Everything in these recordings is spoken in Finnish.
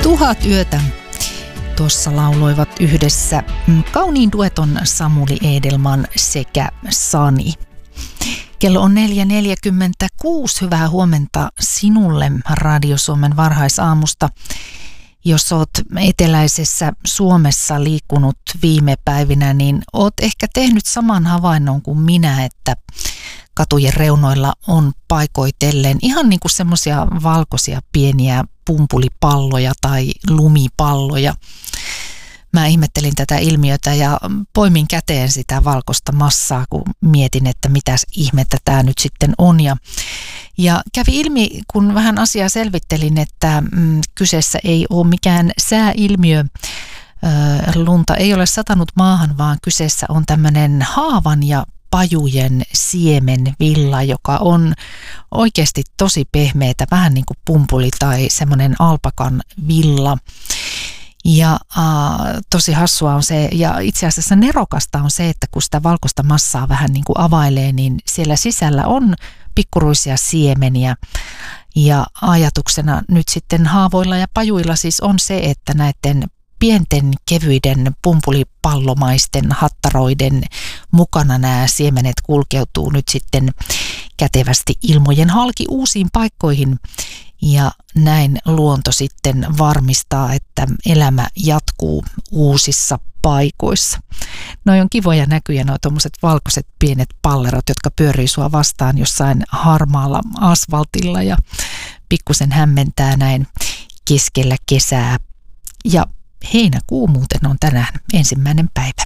Tuhat yötä. Tuossa lauloivat yhdessä kauniin dueton Samuli Edelman sekä Sani. Kello on 4.46. Hyvää huomenta sinulle Radio Suomen varhaisaamusta. Jos oot eteläisessä Suomessa liikkunut viime päivinä, niin oot ehkä tehnyt saman havainnon kuin minä, että katujen reunoilla on paikoitellen ihan niin kuin semmoisia valkoisia pieniä pumpulipalloja tai lumipalloja. Mä ihmettelin tätä ilmiötä ja poimin käteen sitä valkoista massaa, kun mietin, että mitäs ihmettä tämä nyt sitten on. Ja kävi ilmi, kun vähän asiaa selvittelin, että kyseessä ei ole mikään sääilmiö. Lunta ei ole satanut maahan, vaan kyseessä on tämmöinen haavan ja pajujen siemenvilla, joka on oikeasti tosi pehmeätä, vähän niin kuin pumpuli tai semmoinen alpakan villa. Ja tosi hassua on se, ja itse asiassa nerokasta on se, että kun sitä valkoista massaa vähän niin kuin availee, niin siellä sisällä on pikkuruisia siemeniä. Ja ajatuksena nyt sitten haavoilla ja pajuilla siis on se, että näiden pienten kevyiden pumpulipallomaisten hattaroiden mukana nämä siemenet kulkeutuu nyt sitten kätevästi ilmojen halki uusiin paikkoihin. Ja näin luonto sitten varmistaa, että elämä jatkuu uusissa paikoissa. Noi on kivoja näkyjä, nuo tommoset valkoiset pienet pallerot, jotka pyörii sua vastaan jossain harmaalla asfaltilla ja pikkusen hämmentää näin keskellä kesää. Ja heinäkuu muuten on tänään 1. päivä.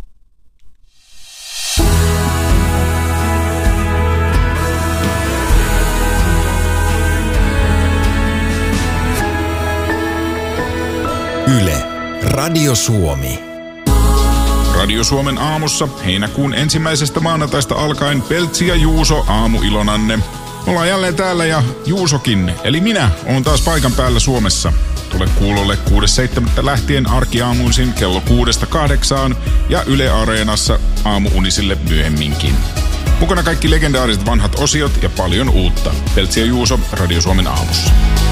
Yle, Radio Suomi. Radio Suomen aamussa heinäkuun 1. maanantaista alkaen Peltsi ja Juuso aamuilonanne. Ollaan jälleen täällä ja Juusokin, eli minä, olen taas paikan päällä Suomessa. Tule kuulolle 6.7. lähtien arkiaamuisin kello 6-8 ja Yle Areenassa aamuunisille myöhemminkin. Mukana kaikki legendaariset vanhat osiot ja paljon uutta. Peltsi ja Juuso Radio Suomen aamussa.